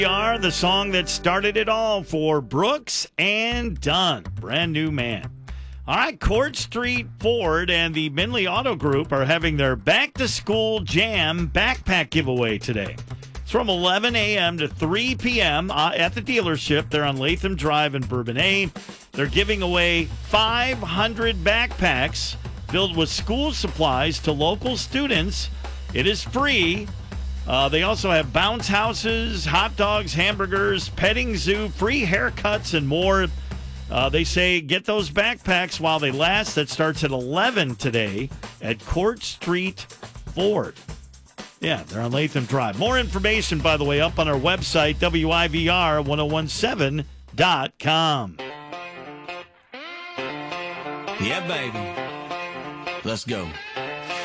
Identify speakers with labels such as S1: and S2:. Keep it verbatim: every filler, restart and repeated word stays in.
S1: We are the song that started it all for Brooks and Dunn, brand new man. All right, Court Street Ford and the Minley Auto Group are having their Back to School Jam backpack giveaway today. It's from eleven a.m. to three p.m. Uh, at the dealership. They're on Latham Drive in Bourbonnais. They're giving away five hundred backpacks filled with school supplies to local students. It is free. Uh, they also have bounce houses, hot dogs, hamburgers, petting zoo, free haircuts, and more. Uh, they say get those backpacks while they last. That starts at eleven today at Court Street Ford. Yeah, they're on Latham Drive. More information, by the way, up on our website, W I V R ten seventeen dot com.
S2: Yeah, baby. Let's go.